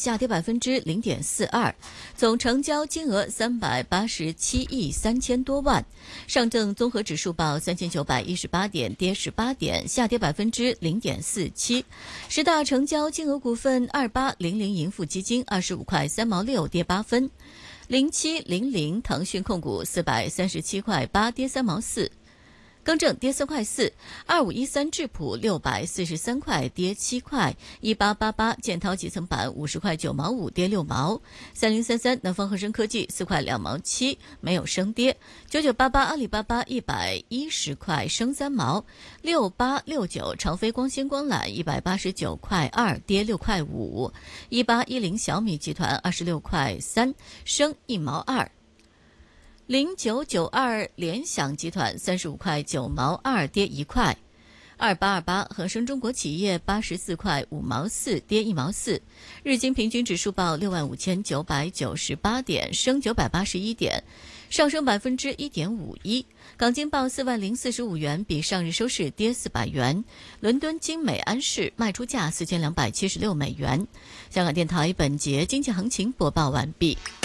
下跌0.42%，总成交金额387亿3000多万。上证综合指数报3918点，跌18点，下跌0.47%。十大成交金额股份：2800盈富基金25块3毛6，跌8分；0700腾讯控股437块8，跌3毛4。更正跌3块4，2513智普643块跌7块，1888建涛集层板50块9毛5，跌6毛，3033南方恒生科技4块2毛7，没有升跌，9988阿里巴巴110块升3毛，6869长飞光纤光缆189块2，跌6块5，1810小米集团26块3，升1毛2。0992联想集团35块9毛2，跌1块；2828恒生中国企业84块5毛4，跌1毛4。日经平均指数报65998点，升981点，上升1.51%。港金报40045元，比上日收市跌400元。伦敦金美安士卖出价4276美元。香港电台本节经济行情播报完毕。